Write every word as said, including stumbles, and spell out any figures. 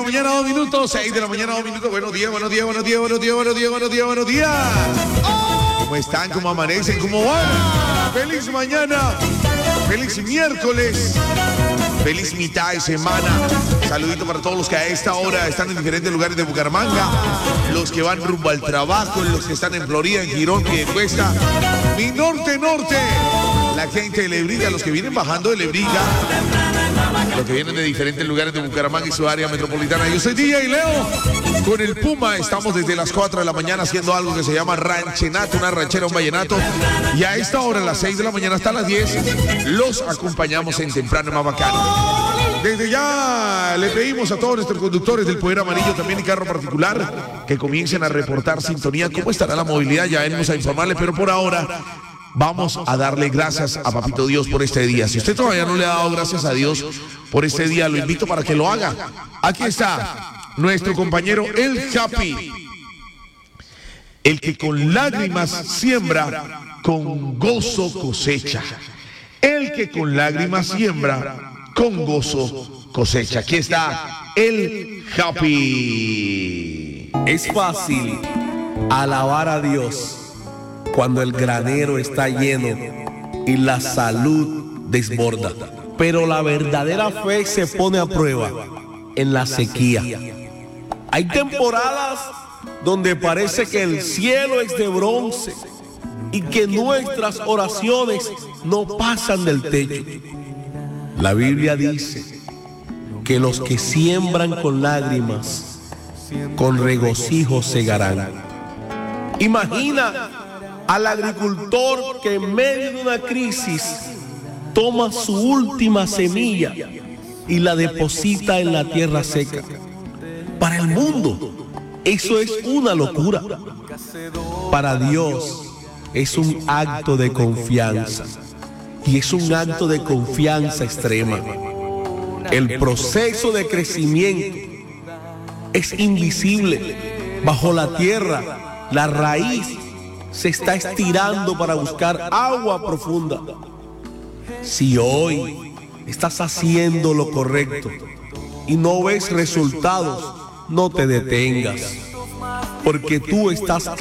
la mañana, dos minutos. seis de la mañana, dos minutos. Buenos días, buenos días, buenos días, buenos días, buenos días, buenos días, buenos días. ¿Cómo están? ¿Cómo amanecen? ¿Cómo van? Feliz mañana. Feliz miércoles. Feliz mitad de semana. Saludito para todos los que a esta hora están en diferentes lugares de Bucaramanga. Los que van rumbo al trabajo, los que están en Florida, en Girón, Piedecuesta, mi norte, norte. La gente de Lebrija, los que vienen bajando de Lebrija, los que vienen de diferentes lugares de Bucaramanga y su área metropolitana. Yo soy D J Leo, con el Puma. Estamos desde las cuatro de la mañana haciendo algo que se llama ranchenato, una ranchera, un vallenato. Y a esta hora, a las seis de la mañana hasta las diez, los acompañamos en Temprano y Más Bacano. Desde ya le pedimos a todos nuestros conductores del Poder Amarillo, también y carro particular, que comiencen a reportar sintonía. ¿Cómo estará la movilidad? Ya venimos a informarle, pero por ahora vamos a darle gracias a Papito Dios por este día. Si usted todavía no le ha dado gracias a Dios por este día, lo invito para que lo haga. Aquí está nuestro compañero El Happy, el que con lágrimas siembra, con gozo cosecha. El que con lágrimas siembra, con gozo cosecha. Aquí está El Happy. Es fácil alabar a Dios cuando el granero está lleno y la salud desborda. Pero la verdadera fe se pone a prueba en la sequía. Hay temporadas donde parece que el cielo es de bronce y que nuestras oraciones no pasan del techo. La Biblia dice que los que siembran con lágrimas, con regocijo segarán. Imagina al agricultor que en medio de una crisis toma su última semilla y la deposita en la tierra seca. Para el mundo, eso es una locura. Para Dios, es un acto de confianza. Y es un acto de confianza extrema. El proceso de crecimiento es invisible. Bajo la tierra, la raíz se está estirando para buscar agua profunda. Si hoy estás haciendo lo correcto y no ves resultados, no te detengas, porque tú estás